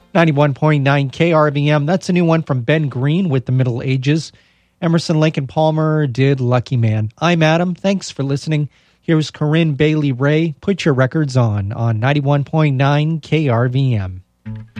91.9 KRVM. That's a new one from Ben Green with The Middle Ages. Emerson, Lake and Palmer did Lucky Man. I'm Adam. Thanks for listening. Here's Corinne Bailey Ray. Put your records on 91.9 KRVM.